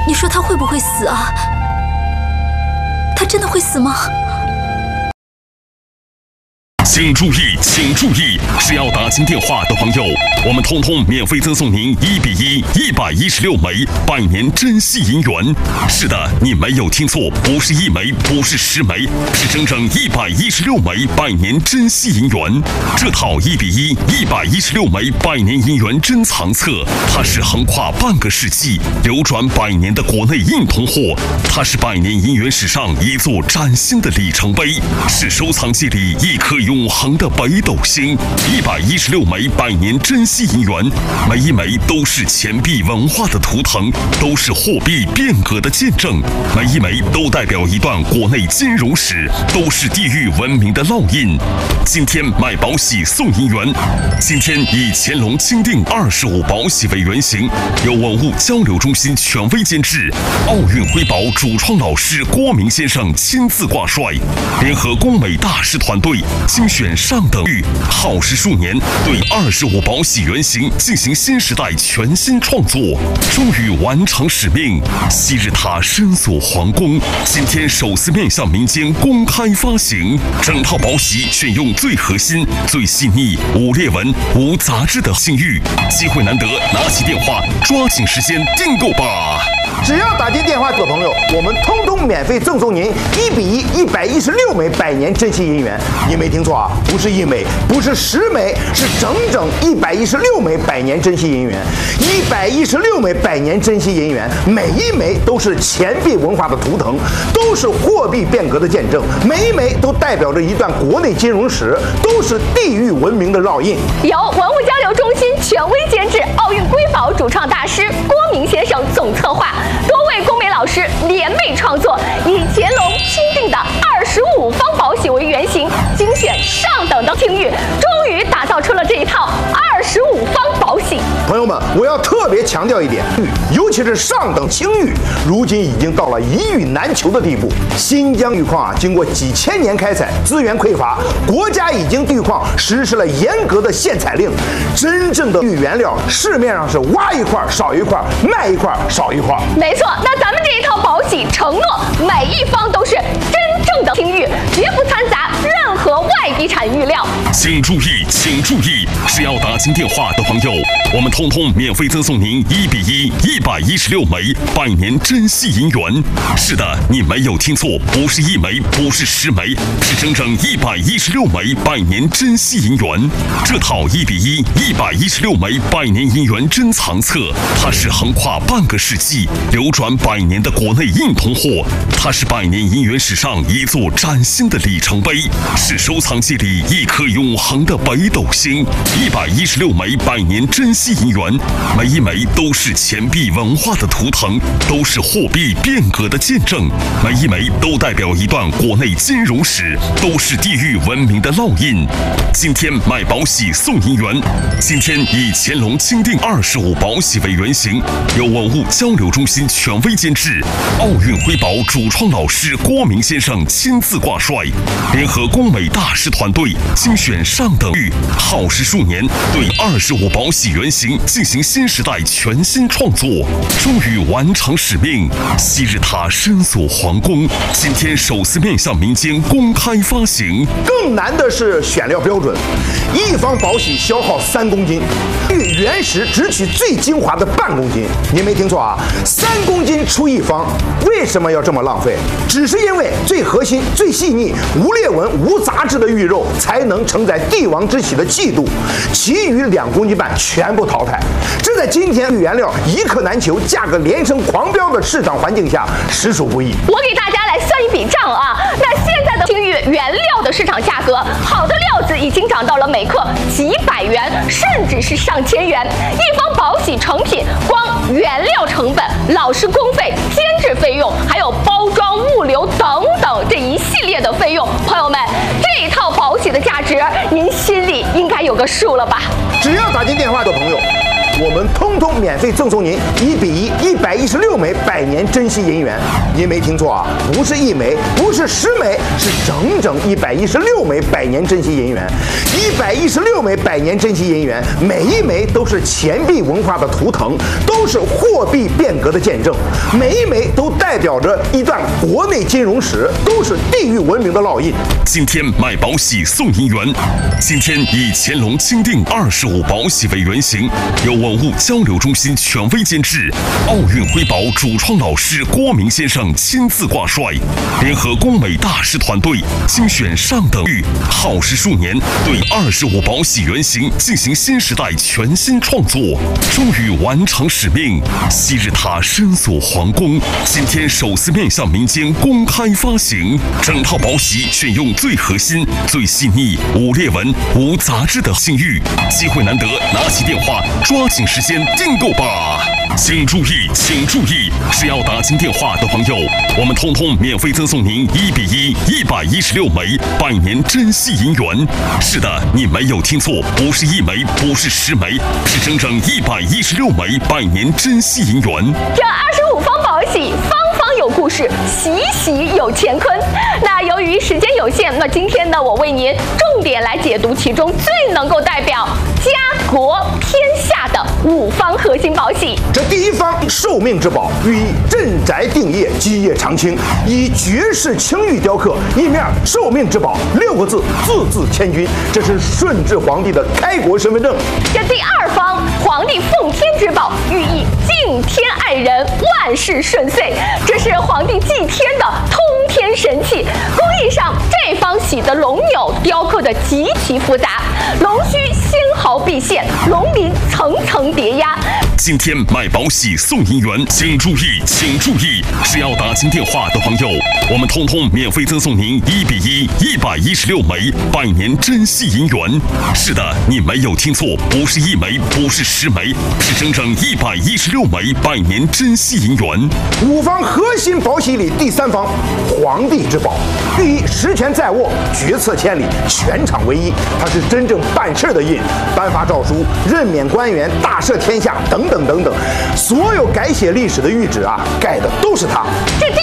你说他会不会死啊？他真的会死吗？ 请注意，请注意！是要打进电话的朋友，我们通通免费赠送您1:1，116枚百年珍稀银元。是的，你没有听错，不是1枚，不是10枚，是整整116枚百年珍稀银元。这套1:1，116枚百年银元珍藏册，它是横跨半个世纪、流转100年的国内硬通货，它是百年银元史上一座崭新的里程碑，是收藏界里一颗永恒的北斗星。116枚百年珍稀银元，每一枚都是钱币文化的图腾，都是货币变革的见证，每一枚都代表一段国内金融史，都是地域文明的烙印。今天买宝玺送银元，今天以乾隆钦定25宝玺为原型，由文物交流中心权威监制，奥运瑰宝主创老师郭明先生亲自挂帅，联合工美大师团队精选上等玉，耗时数年，对25宝玺原型进行新时代全新创作，终于完成使命。昔日它深锁皇宫，今天首次面向民间公开发行，整套宝玺选用最核心、最细腻、无裂纹、无杂质的新玉，机会难得，拿起电话，抓紧时间订购吧！ 只要打进电话的朋友，我们通通免费赠送您1:1，116枚百年珍稀银元。你没听错啊，不是1枚，不是10枚，是整整116枚百年珍稀银元。116枚百年珍稀银元，每一枚都是钱币文化的图腾，都是货币变革的见证，每一枚都代表着一段国内金融史，都是地域文明的烙印。 由文物交流中心权威监制，奥运瑰宝主创大师郭明先生总策划，多位工美老师联袂创作，以乾隆钦定的25方宝玺为原型，精选上等的青玉，终于打造出了这一套25方宝玺。 朋友们，我要特别强调一点，尤其是上等青玉，如今已经到了一玉难求的地步。新疆玉矿经过几千年开采，资源匮乏，国家已经对玉矿实施了严格的限采令。真正的玉原料，市面上是挖一块少一块，卖一块少一块。 没错，那咱们这一套宝玺承诺每一方都是真正的青玉，绝不掺杂任何外地产玉料。 请注意，请注意！是要打进电话的朋友，我们通通免费赠送您1:1，116枚百年珍稀银元。是的，你没有听错，不是1枚，不是10枚，是整整116枚百年珍稀银元。这套1:1，116枚百年银元珍藏册，它是横跨半个世纪、流转100年的国内硬通货，它是百年银元史上一座崭新的里程碑，是收藏界里一颗永恒的北斗星。116枚百年珍稀银元，每一枚都是钱币文化的图腾，都是货币变革的见证，每一枚都代表一段国内金融史，都是地域文明的烙印。今天买宝玺送银元，今天以乾隆钦定25宝玺为原型，由文物交流中心权威监制，奥运瑰宝主创老师郭明先生亲自挂帅，联合工美大师团队精选上等玉，耗时数年，对25宝玺原型进行新时代全新创作，终于完成使命。昔日它深锁皇宫，今天首次面向民间公开发行。 更难的是选料标准，一方宝玺消耗3公斤，玉原石只取最精华的半公斤。您没听错啊，3公斤出1方，为什么要这么浪费？只是因为最核心、最细腻、无裂纹、无杂质的玉肉才能承载帝王之喜的气度，其余2公斤半全部淘汰。这在今天玉原料一克难求、价格连升狂飙的市场环境下，实属不易。 我给大家来算一笔账啊，那现在的青玉原料的市场价格，好的料子已经涨到了每克几百元，甚至是上千元。一方宝玺成品，光原料成本、老师工费、监制费用，还有包装、物流等等这一系列的费用，朋友们，这一套宝玺的价值，您心里应该有个数了吧？ 只要打进电话的朋友， 我们通通免费赠送您1比1 116枚百年珍稀银元。您没听错啊，不是1枚，不是10枚，是整整116枚百年珍稀银元。116枚百年珍稀银元，每一枚都是钱币文化的图腾，都是货币变革的见证，每一枚都代表着一段国内金融史，都是地域文明的烙印。 今天买宝喜送银元。今天以乾隆钦定25宝喜为原型，由文物交流中心权威监制，奥运徽宝主创老师郭明先生亲自挂帅，联合工美大师团队精选上等玉，耗时数年，对25宝喜原型进行新时代全新创作，终于完成使命。昔日它深锁皇宫，今天首次面向民间公开发行，整套宝喜选用最核心、最细腻、无裂纹、无杂质的信玉，机会难得，拿起电话，抓紧时间订购吧！请注意，请注意，是要打进电话的朋友，我们通通免费赠送您1比1 116枚百年珍稀银元。是的，你没有听错，不是1枚，不是10枚，是整整116枚百年珍稀银元。 这25方宝喜，方方有故事，喜喜有乾坤。那由于时间有限，那今天呢，我为您重点来解读其中最能够代表家国天下的5方核心宝喜。 这第一方寿命之宝，寓意镇宅定业，基业长青，以绝世青玉雕刻，一面寿命之宝6个字，字字千钧，这是顺治皇帝的开国身份证。 这第二方皇帝奉天之宝，寓意敬天爱人，万事顺遂，这是皇帝祭天的通天神器。工艺上，这方喜的龙钮雕刻的极其复杂，龙须纤毫毕现，龙鳞层层叠压。 今天买宝喜送银元，请注意，请注意，是要打进电话的朋友，我们通通免费赠送您1比1 116枚百年珍稀银元。是的，你没有听错，不是1枚，不是10枚，是整整116枚百年珍稀银元。 5方核心宝喜里第3方皇帝之宝，寓意实权在握，决策千里，全场唯一。它是真正办事的印，颁发诏书、任免官员、大赦天下等等等等，所有改写历史的谕旨啊，盖的都是它。 这第